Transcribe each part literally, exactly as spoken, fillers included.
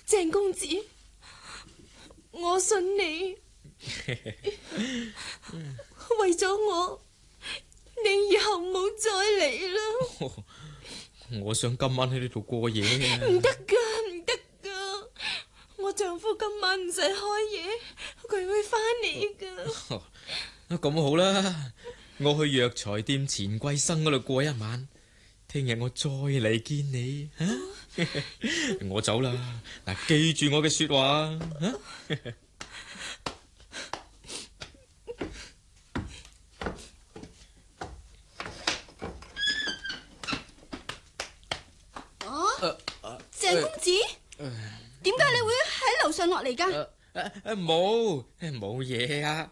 鄭公子，我信你。為咗我，你以後唔好再嚟啦。 我想今晚喺呢度過夜啊。 唔得噶，唔得噶！我丈夫今晚唔使開夜，佢會翻嚟噶。 咁好啦，我去藥材店錢桂生嗰度過一晚，聽日我再嚟見你啊。我走啦，嗱，記住我嘅說話啊。 鄭公子，點解你會喺樓上落嚟噶？ 冇冇嘢啊！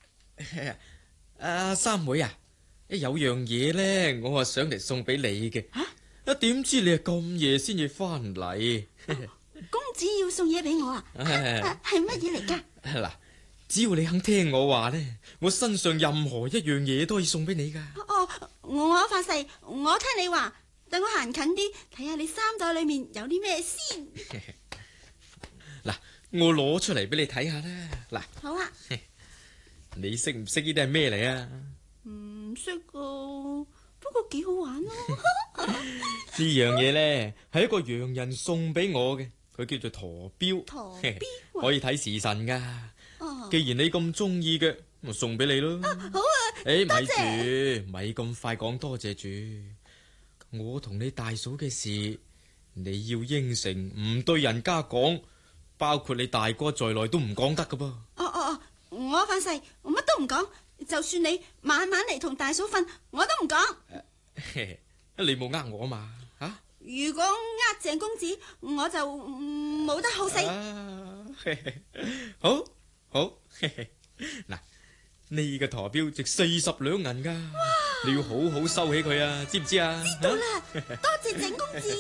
阿三妹啊，有樣嘢咧，我話想嚟送俾你嘅。啊，點知你係咁夜先至翻嚟？ 公子要送嘢俾我啊？係乜嘢嚟噶？ 嗱，只要你肯聽我話咧，我身上任何一樣嘢都可以送俾你噶。 哦，我發誓，我聽你話。等我行近啲，睇下你衫袋裏面有啲咩先。 嗱，我攞出嚟俾你睇下啦。嗱， 好啊。 你識唔識呢啲係咩嚟啊？ 唔識噶，不過幾好玩咯。 呢樣嘢咧係一個洋人送俾我嘅，佢叫做駝標。 駝標可以睇時辰噶。 哦， 既然你咁中意嘅，我送俾你咯。 好啊。 誒，咪住，咪咁快講多謝住。我同你大嫂嘅事，你要應承唔對人家講，包括你大哥在內都唔講得噶噃。 哦哦哦，我發誓，我乜都唔講，就算你晚晚嚟同大嫂瞓，我都唔講。 你冇呃我嘛？吓、啊？ 如果呃鄭公子，我就冇得好死。 啊、好，好，嗱。呢個駝標值四十兩銀噶，你要好好收起佢啊，知唔知啊？ 知道啦，多謝鄭公子。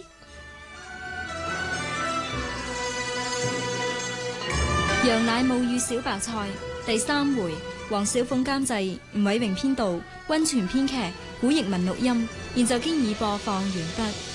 楊乃武與小白菜第三回，黃小鳳監製，吳偉榮編導，溫泉編劇，古譯文錄音，現在經已播放完畢。